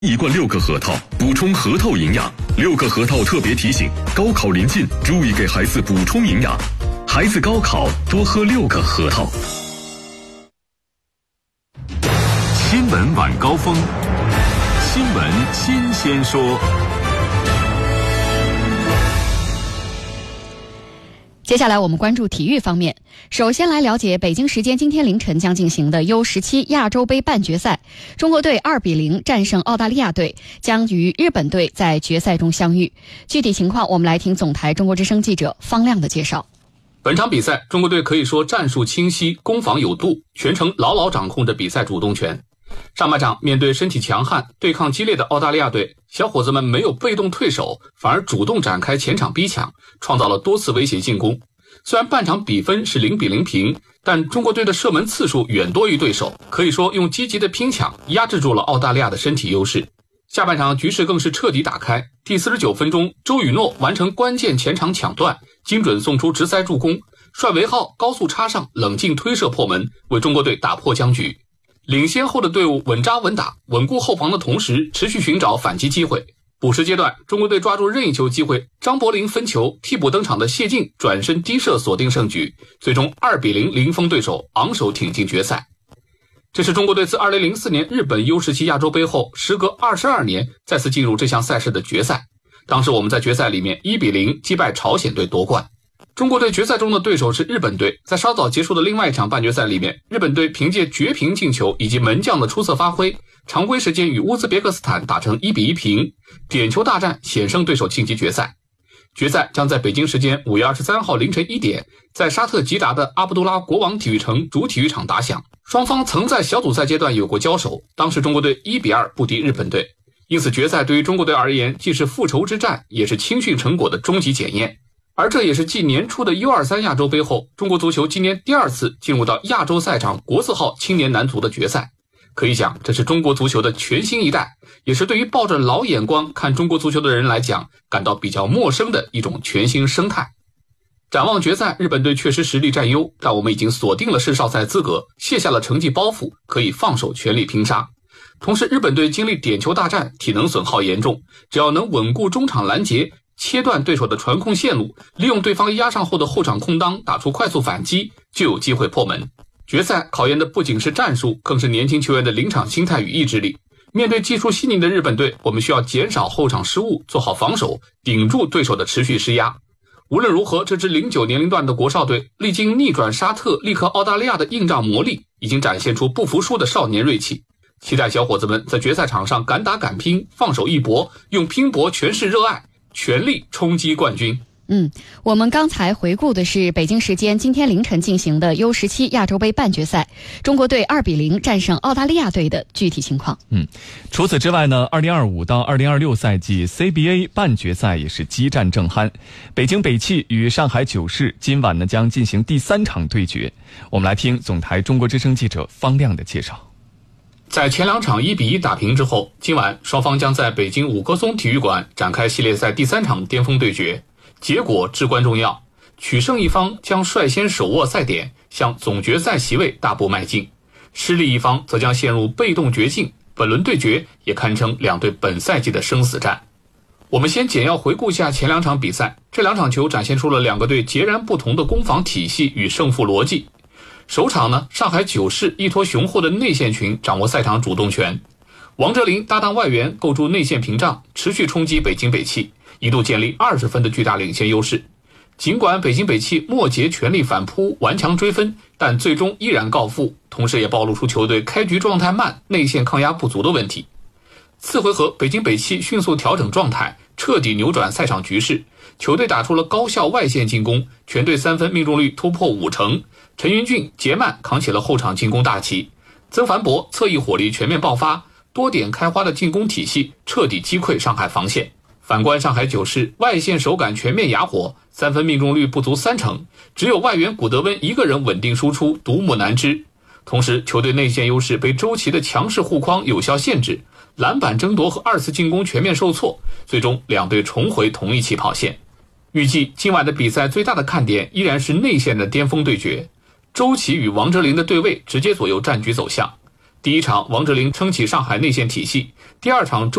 一罐6克核桃，补充核桃营养。6克核桃特别提醒：高考临近，注意给孩子补充营养。孩子高考多喝6克核桃。 新闻晚高峰，新闻新鲜说。 接下来我们关注体育方面，首先来了解北京时间今天凌晨将进行的 U17 亚洲杯半决赛，中国队2比0战胜澳大利亚队，将与日本队在决赛中相遇。具体情况我们来听总台中国之声记者方亮的介绍。 本场比赛，中国队可以说战术清晰，攻防有度，全程牢牢掌控着比赛主动权。上半场面对身体强悍、对抗激烈的澳大利亚队，小伙子们没有被动退守，反而主动展开前场逼抢，创造了多次威胁进攻。虽然半场比分是0比0平，但中国队的射门次数远多于对手，可以说用积极的拼抢压制住了澳大利亚的身体优势。下半场局势更是彻底打开，第49分钟，周宇诺完成关键前场抢断，精准送出直塞助攻，帅维浩高速插上，冷静推射破门，为中国队打破僵局。领先后的队伍稳扎稳打，稳固后防的同时，持续寻找反击机会。补时阶段，中国队抓住任意球机会，张伯苓分球，替补登场的谢晋转身低射锁定胜局，最终2比0零封对手，昂首挺进决赛。这是中国队自2004年日本 U17 亚洲杯后，时隔22年再次进入这项赛事的决赛。当时我们在决赛里面1比0击败朝鲜队夺冠。中国队决赛中的对手是日本队，在稍早结束的另外一场半决赛里面，日本队凭借绝平进球以及门将的出色发挥，常规时间与乌兹别克斯坦打成1比1平，点球大战险胜对手晋级决赛。决赛将在北京时间5月23号凌晨1点，在沙特吉达的阿卜杜拉国王体育城主体育场打响。双方曾在小组赛阶段有过交手，当时中国队1比2不敌日本队，因此决赛对于中国队而言既是复仇之战，也是青训成果的终极检验。而这也是继年初的 U23 亚洲杯后，中国足球今年第2次进入到亚洲赛场国字号青年男足的决赛。可以讲，这是中国足球的全新一代，也是对于抱着老眼光看中国足球的人来讲，感到比较陌生的一种全新生态。展望决赛，日本队确实实力占优，但我们已经锁定了世少赛资格，卸下了成绩包袱，可以放手全力拼杀。同时，日本队经历点球大战，体能损耗严重，只要能稳固中场拦截，切断对手的传控线路，利用对方压上后的后场空当打出快速反击，就有机会破门。决赛考验的不仅是战术，更是年轻球员的临场心态与意志力。面对技术细腻的日本队，我们需要减少后场失误，做好防守，顶住对手的持续施压。无论如何，这支09年龄段的国少队历经逆转沙特、力克澳大利亚的硬仗磨砺，已经展现出不服输的少年锐气。期待小伙子们在决赛场上敢打敢拼，放手一搏，用拼搏诠释热爱，全力冲击冠军。 我们刚才回顾的是北京时间今天凌晨进行的 U17 亚洲杯半决赛，中国队2比0战胜澳大利亚队的具体情况。 除此之外呢，2025到2026赛季 CBA 半决赛也是激战正酣，北京北汽与上海九世今晚呢将进行第3场对决。我们来听总台中国之声记者方亮的介绍。 在前2场1比1打平之后，今晚双方将在北京五棵松体育馆展开系列赛第3场巅峰对决。结果至关重要，取胜一方将率先手握赛点，向总决赛席位大步迈进；失利一方则将陷入被动绝境。本轮对决也堪称两队本赛季的生死战。我们先简要回顾下前2场比赛，这2场球展现出了2个队截然不同的攻防体系与胜负逻辑。首场呢，上海九世依托雄厚的内线群掌握赛场主动权，王哲林搭档外援构筑内线屏障，持续冲击北京北汽，一度建立20分的巨大领先优势。尽管北京北汽末节全力反扑顽强追分，但最终依然告负，同时也暴露出球队开局状态慢、内线抗压不足的问题。次回合北京北汽迅速调整状态，彻底扭转赛场局势，球队打出了高效外线进攻，全队3分命中率突破50%，陈云俊、杰曼扛起了后场进攻大旗，曾凡博侧翼火力全面爆发，多点开花的进攻体系彻底击溃上海防线。反观上海九世，外线手感全面哑火，3分命中率不足30%，只有外援古德温一个人稳定输出，独木难支。同时球队内线优势被周琦的强势护框有效限制，篮板争夺和2次进攻全面受挫，最终两队重回同一起跑线。预计今晚的比赛最大的看点依然是内线的巅峰对决，周琦与王哲林的对位直接左右战局走向。 第一场王哲林撑起上海内线体系，第二场